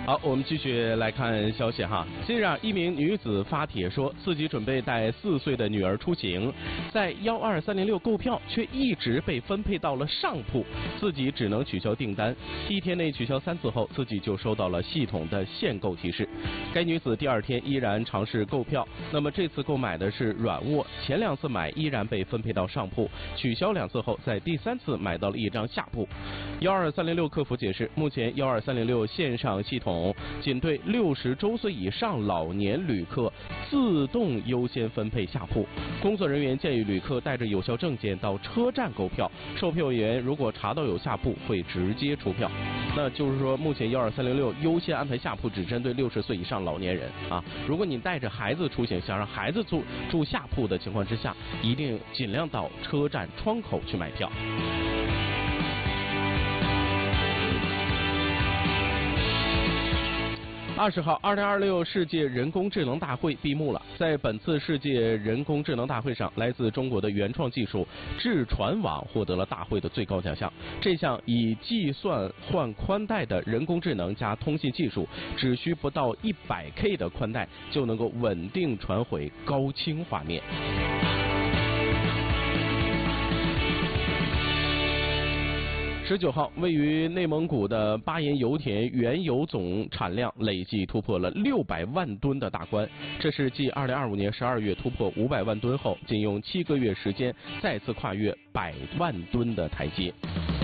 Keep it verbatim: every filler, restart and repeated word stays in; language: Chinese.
好，我们继续来看消息哈。近日啊，一名女子发帖说，自己准备带四岁的女儿出行，在幺二三零六购票，却一直被分配到了上铺，自己只能取消订单。一天内取消三次后，自己就收到了系统的限购提示。该女子第二天依然尝试购票，那么这次购买的是软卧，前两次买依然被分配到上铺，取消两次后，在第三次买到了一张下铺。幺二三零六客服解释，目前幺二三零六线上系统仅对六十周岁以上老年旅客自动优先分配下铺。工作人员建议旅客带着有效证件到车站购票，售票员如果查到有下铺，会直接出票。那就是说，目前幺二三零六优先安排下铺，只针对六十岁以上老年人啊。如果你带着孩子出行，想让孩子住住下铺的情况之下，一定尽量到车站窗口去买票。二十号，二零二六世界人工智能大会闭幕了。在本次世界人工智能大会上，来自中国的原创技术智传网获得了大会的最高奖项。这项以计算换宽带的人工智能加通信技术，只需不到 一百K 的宽带就能够稳定传回高清画面。十九号，位于内蒙古的巴彦油田原油总产量累计突破了六百万吨的大关，这是继二零二五年十二月突破五百万吨后，仅用七个月时间再次跨越百万吨的台阶。